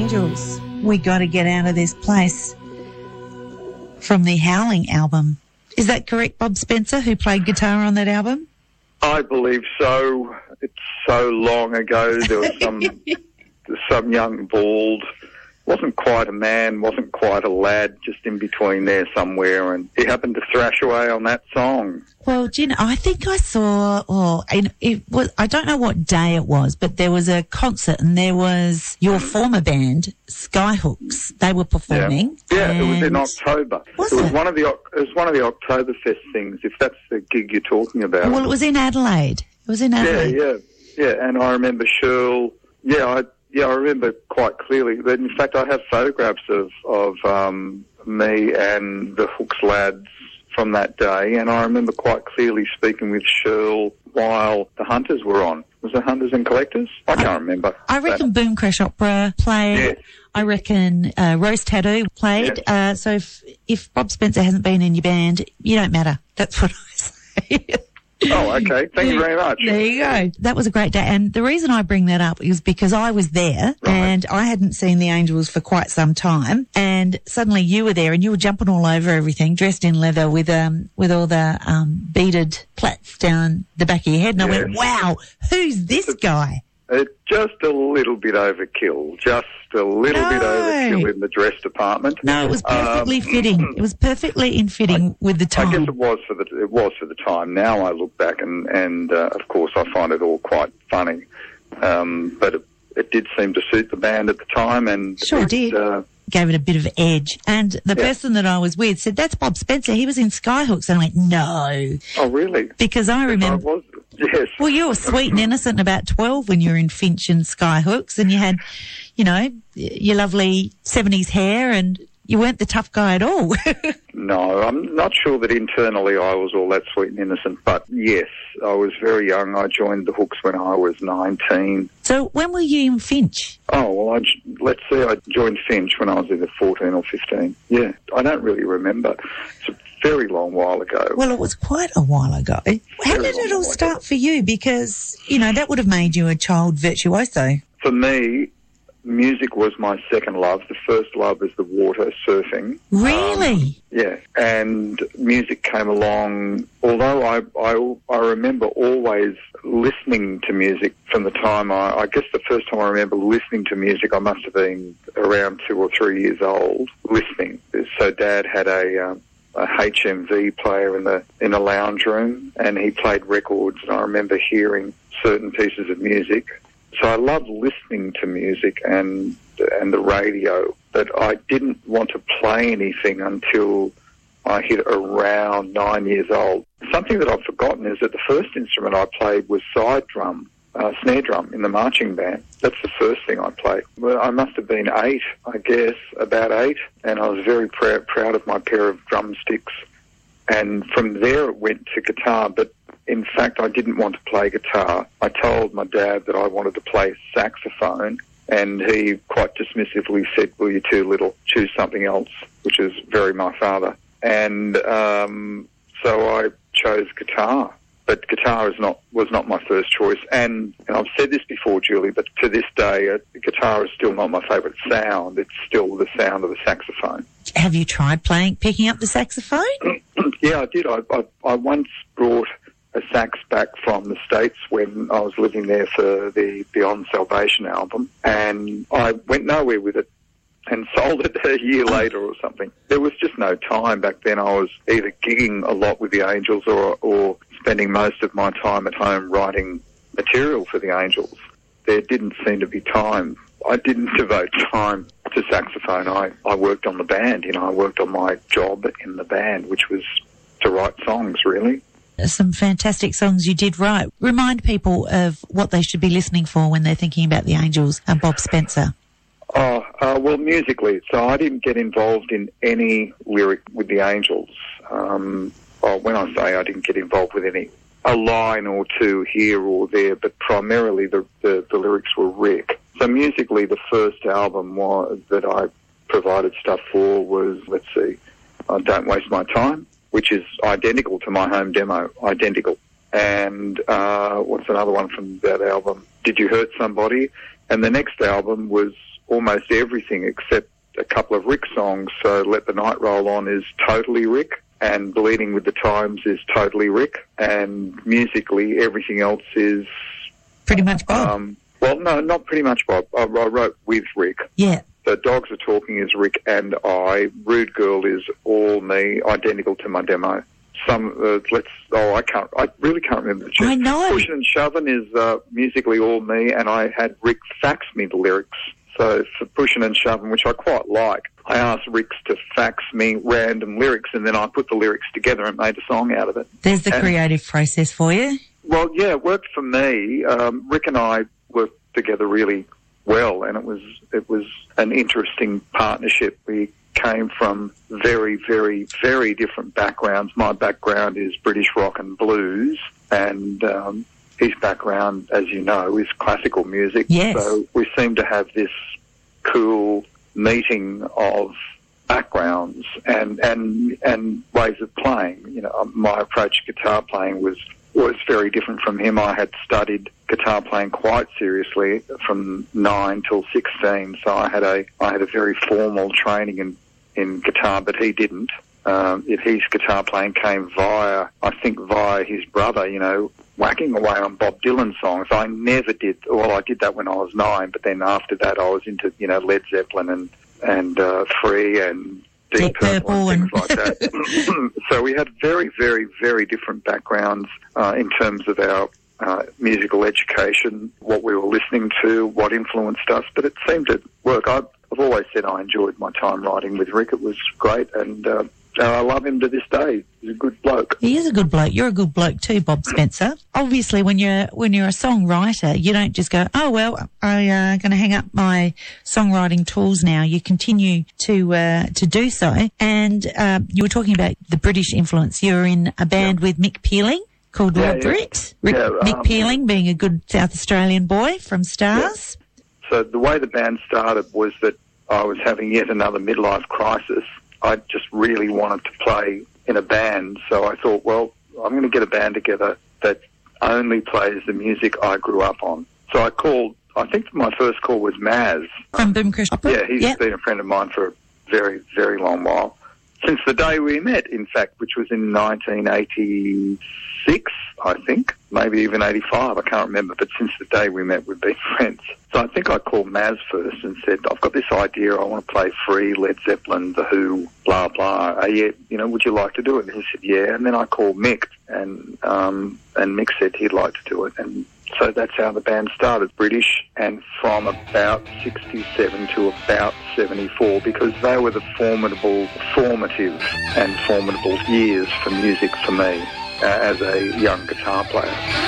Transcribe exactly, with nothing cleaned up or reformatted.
Angels, We Gotta Get Out of This Place, from the Howling album. Is that correct, Bob Spencer, who played guitar on that album? I believe so. It's so long ago. There was some some young bald, wasn't quite a man, wasn't quite a lad, just in between there somewhere, and he happened to thrash away on that song. Well, do you know, I think I saw, oh, it, it was, I don't know what day it was, but there was a concert and there was your former band, Skyhooks. They were performing. Yeah, yeah, it was in October. Was it was it? one of the it was one of the Oktoberfest things, if that's the gig you're talking about. Well, it was in Adelaide. It was in Adelaide. Yeah, yeah, yeah. And I remember Shirl. Yeah, I yeah I remember quite clearly. But in fact, I have photographs of of um, me and the Hooks lads from that day, and I remember quite clearly speaking with Shirl while the Hunters were on. Was it Hunters and Collectors? I can't I, remember. I reckon that. Boom Crash Opera played. Yes. I reckon uh, Rose Tattoo played. Yes. Uh, so if, if Bob Spencer hasn't been in your band, you don't matter. That's what I say. Oh, okay. Thank you very much. There you go. That was a great day. And the reason I bring that up is because I was there right. and I hadn't seen the Angels for quite some time. And suddenly you were there and you were jumping all over everything, dressed in leather with um with all the um beaded plaits down the back of your head. And yes. I went, wow, who's this guy? It's just a little bit overkill. Just a little no. bit overkill in the dress department. No, it was perfectly um, fitting. It was perfectly in fitting I, with the time. I guess it was for the it was for the time. Now I look back and and uh, of course I find it all quite funny. Um, but it, it did seem to suit the band at the time, and sure it, did. Uh, Gave it a bit of edge. And the yeah. person that I was with said, that's Bob Spencer. He was in Skyhooks. And I went, no. Oh, really? Because I remember. I was, yes. Well, you were sweet and innocent about twelve when you were in Finch and Skyhooks, and you had, you know, your lovely seventies hair, and you weren't the tough guy at all. No, I'm not sure that internally I was all that sweet and innocent, but yes, I was very young. I joined the Hooks when I was nineteen. So when were you in Finch? Oh, well, I, let's see, I joined Finch when I was either fourteen or fifteen. Yeah, I don't really remember. It's a very long while ago. Well, it was quite a while ago. How did it all start for you? Because, you know, that would have made you a child virtuoso. For me, music was my second love. The first love is the water, surfing. Really? Um, yeah. And music came along, although I, I, I remember always listening to music from the time I, I guess the first time I remember listening to music, I must have been around two or three years old, listening. So Dad had a, um, a H M V player in the, in the lounge room, and he played records, and I remember hearing certain pieces of music. So I loved listening to music and and the radio, but I didn't want to play anything until I hit around nine years old. Something that I've forgotten is that the first instrument I played was side drum, uh, snare drum in the marching band. That's the first thing I played. Well, I must have been eight, I guess, about eight, and I was very pr- proud of my pair of drumsticks. And from there it went to guitar, but in fact, I didn't want to play guitar. I told my dad that I wanted to play saxophone, and he quite dismissively said, well, you're too little, choose something else, which is very my father. And um, so I chose guitar. But guitar is not was not my first choice. And, and I've said this before, Julie, but to this day, uh, guitar is still not my favourite sound. It's still the sound of the saxophone. Have you tried playing, picking up the saxophone? Yeah, I did. I, I, I once brought a sax back from the States when I was living there for the Beyond Salvation album, and I went nowhere with it and sold it a year later or something. There was just no time back then. I was either gigging a lot with the Angels or, or spending most of my time at home writing material for the Angels. There didn't seem to be time. I didn't devote time to saxophone. I, I worked on the band, you know, I worked on my job in the band, which was to write songs, really. Some fantastic songs you did write. Remind people of what they should be listening for when they're thinking about the Angels and Bob Spencer. Oh, uh, well, musically. So I didn't get involved in any lyric with the Angels. Um, well, when I say I didn't get involved with any, a line or two here or there, but primarily the, the, the lyrics were Rick. So musically, the first album was, that I provided stuff for was, let's see, uh, Don't Waste My Time, which is identical to my home demo, identical. And uh, what's another one from that album? Did You Hurt Somebody? And the next album was almost everything except a couple of Rick songs. So Let the Night Roll On is totally Rick, and Bleeding with the Times is totally Rick, and musically everything else is... Pretty much Bob. Um, well, no, not pretty much Bob. I, I wrote with Rick. Yeah. The Dogs Are Talking is Rick and I. Rude Girl is all me, identical to my demo. Some, uh, let's, oh, I can't, I really can't remember the tune. I know. Pushing and Shoving is uh, musically all me, and I had Rick fax me the lyrics. So for Pushing and Shoving, which I quite like, I asked Rick to fax me random lyrics, and then I put the lyrics together and made a song out of it. There's the and, creative process for you. Well, yeah, it worked for me. Um, Rick and I worked together really well, and it was it was an interesting partnership. We came from very, very, very different backgrounds. My background is British rock and blues, and um, his background, as you know, is classical music. Yes. So we seem to have this cool meeting of backgrounds and, and, and ways of playing. You know, my approach to guitar playing was was very different from him. I had studied guitar playing quite seriously from nine till sixteen, so I had a I had a very formal training in, in guitar, but he didn't. Um, if his guitar playing came via, I think via his brother, you know, whacking away on Bob Dylan songs. I never did. Well, I did that when I was nine, but then after that I was into, you know, Led Zeppelin and, and uh, Free and Deep Purple and things like that. So we had very, very, very different backgrounds uh, in terms of our uh, musical education, what we were listening to, what influenced us, but it seemed to work. I've, I've always said I enjoyed my time writing with Rick. It was great, and uh, I love him to this day. He's a good bloke. He is a good bloke. You're a good bloke too, Bob Spencer. Obviously, when you're when you're a songwriter, you don't just go, oh, well, I'm uh, going to hang up my songwriting tools now. You continue to uh, to do so. And uh, you were talking about the British influence. You're in a band yeah. with Mick Pearling called yeah, Lord yeah. Brit. Rick, yeah, Mick um, Pearling being a good South Australian boy from Stars. Yeah. So the way the band started was that I was having yet another midlife crisis. I just really wanted to play in a band, so I thought, well, I'm going to get a band together that only plays the music I grew up on. So I called, I think my first call was Maz. From Boom Crush Opera? Yeah, he's yep. been a friend of mine for a very, very long while. Since the day we met, in fact, which was in nineteen eighty-six, I think, maybe even eighty-five, I can't remember, but since the day we met, we've been friends. So I think I called Maz first and said, I've got this idea, I want to play Free, Led Zeppelin, The Who, blah, blah. Uh, yeah, you know, would you like to do it? And he said, yeah. And then I called Mick, and um, and Mick said he'd like to do it. And so that's how the band started, British, and from about sixty-seven to about seventy-four, because they were the formidable, formative and formidable years for music for me uh, as a young guitar player.